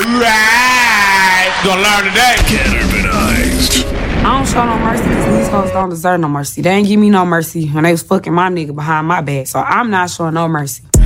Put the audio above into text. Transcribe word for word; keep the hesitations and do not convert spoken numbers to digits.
right. Gonna learn today. Get urbanized. I don't show no mercy because these hoes don't deserve no mercy. They ain't give me no mercy when they was fucking my nigga behind my back. So I'm not showing no mercy.